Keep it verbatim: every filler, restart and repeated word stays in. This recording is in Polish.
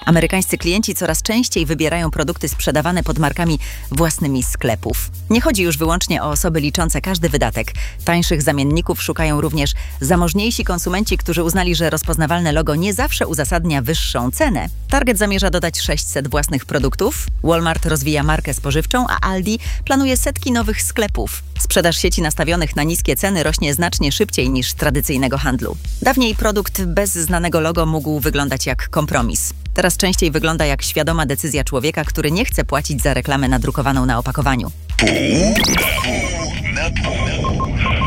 Amerykańscy klienci coraz częściej wybierają produkty sprzedawane pod markami własnymi sklepów. Nie chodzi już wyłącznie o osoby liczące każdy wydatek. Tańszych zamienników szukają również zamożniejsi konsumenci, którzy uznali, że rozpoznawalne logo nie zawsze uzasadnia wyższą cenę. Target zamierza dodać sześćset własnych produktów, Walmart rozwija markę spożywczą, a Aldi planuje setki nowych sklepów. Sprzedaż sieci nastawionych na niskie ceny rośnie znacznie szybciej niż tradycyjnego handlu. Dawniej produkt bez znanego logo mógł wyglądać jak kompromis. Teraz częściej wygląda jak świadoma decyzja człowieka, który nie chce płacić za reklamę nadrukowaną na opakowaniu. Pół na pół na pół.